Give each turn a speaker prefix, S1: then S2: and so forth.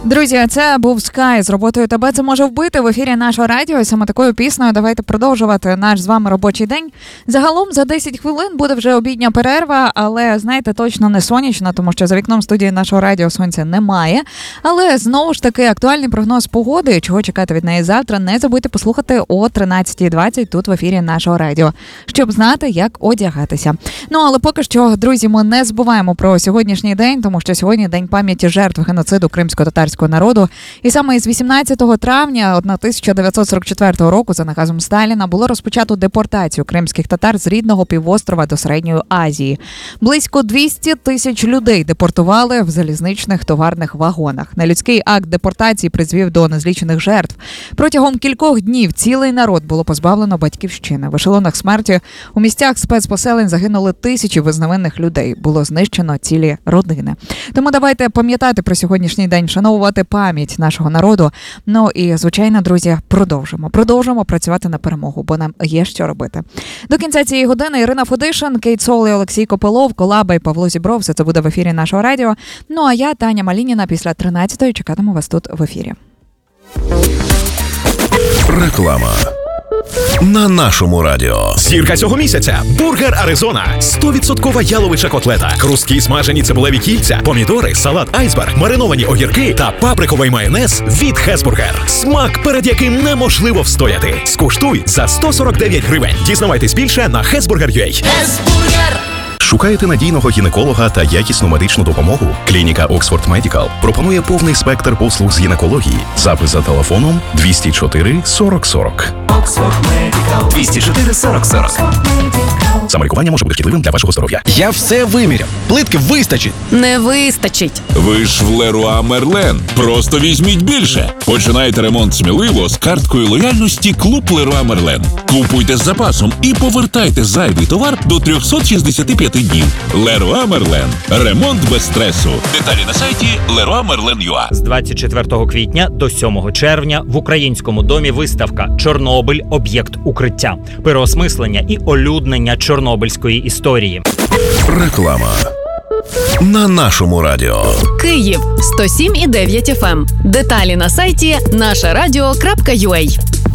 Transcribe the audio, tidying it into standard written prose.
S1: Друзі, це був Sky з роботою «Тебе це може вбити» в ефірі нашого радіо. І саме такою піснею давайте продовжувати наш з вами робочий день. Загалом за 10 хвилин буде вже обідня перерва, але, знаєте, точно не сонячна, тому що за вікном студії нашого радіо сонця немає. Але, знову ж таки, актуальний прогноз погоди, чого чекати від неї завтра, не забудьте послухати о 13:20 тут в ефірі нашого радіо, щоб знати, як одягатися. Ну, але поки що, друзі, ми не забуваємо про сьогоднішній день, тому що сьогодні день пам'яті жертв геноциду кримсько-татарського народу. І саме із 18 травня 1944 року за наказом Сталіна було розпочато депортацію кримських татар з рідного півострова до Середньої Азії. Близько 200 тисяч людей депортували в залізничних товарних вагонах. Нелюдський акт депортації призвів до незлічених жертв. Протягом кількох днів цілий народ було позбавлено батьківщини. В ешелонах смерті у місцях спецпоселень загинули тисячі безневинних людей. Було знищено цілі родини. Тому давайте пам'ятати про сьогоднішній день, вшановувати пам'ять нашого народу. Ну і, звичайно, друзі, продовжимо працювати на перемогу, бо нам є що робити. До кінця цієї години Ірина Федишин, Кейт Сол і Олексій Копилов, Колаба і Павло Зібров. Все це буде в ефірі нашого радіо. Ну а я, Таня Малініна, після 13-ї чекатиму вас тут в ефірі.
S2: Реклама на нашому радіо.
S3: Зірка цього місяця – бургер Аризона. 100% яловича котлета, хрусткі смажені цибулеві кільця, помідори, салат айсберг, мариновані огірки та паприковий майонез від Хесбургер. Смак, перед яким неможливо встояти. Скуштуй за 149 гривень. Дізнавайтесь більше на Hesburger.ua.
S4: Хесбургер!
S2: Шукаєте надійного гінеколога та якісну медичну допомогу? Клініка Oxford Medical пропонує повний спектр послуг з гінекології. Запис за телефоном 204 40 40.
S4: Oxford Medical.
S3: 204 40 40.
S2: Самолікування може бути шкідливим для вашого здоров'я.
S5: Я все виміряв. Плитки вистачить.
S6: Не вистачить.
S7: Ви ж в Леруа Мерлен. Просто візьміть більше. Починайте ремонт сміливо з карткою лояльності Клуб Леруа Мерлен. Купуйте з запасом і повертайте зайвий товар до 365 днів. Леруа Мерлен. Ремонт без стресу. Деталі на сайті leroymerlen.ua.
S8: З 24 квітня до 7 червня в Українському домі виставка «Чорнобиль. Об'єкт укриття». Переосмислення і олюднення чорнобильської історії.
S2: Реклама на нашому радіо.
S6: Київ 107,9 FM. Деталі на сайті нашарадіо.ua.